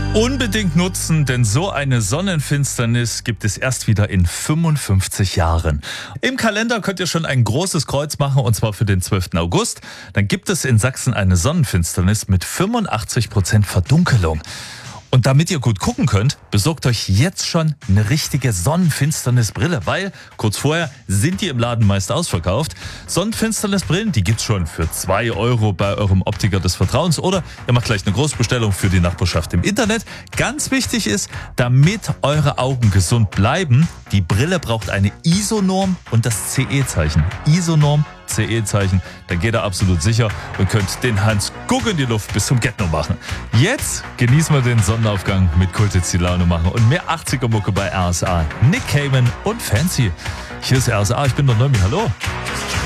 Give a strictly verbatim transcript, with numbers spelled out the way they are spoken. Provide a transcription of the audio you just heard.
Unbedingt nutzen, denn so eine Sonnenfinsternis gibt es erst wieder in fünfundfünfzig Jahren. Im Kalender könnt ihr schon ein großes Kreuz machen, und zwar für den zwölften August. Dann gibt es in Sachsen eine Sonnenfinsternis mit fünfundachtzig Prozent Verdunkelung. Und damit ihr gut gucken könnt, besorgt euch jetzt schon eine richtige Sonnenfinsternisbrille, weil kurz vorher sind die im Laden meist ausverkauft. Sonnenfinsternisbrillen, die gibt's schon für zwei Euro bei eurem Optiker des Vertrauens, oder ihr macht gleich eine Großbestellung für die Nachbarschaft im Internet. Ganz wichtig ist, damit eure Augen gesund bleiben, die Brille braucht eine I S O-Norm und das C E-Zeichen. I S O-Norm, C E-Zeichen, dann geht ihr absolut sicher und könnt den Hans Guck in die Luft bis zum Get-No machen. Jetzt genießen wir den Sonnenaufgang mit Kult jetzt die Laune machen und mehr achtziger-Mucke bei R S A. Nick Cayman und Fancy. Hier ist R S A, ich bin der Neumi, hallo.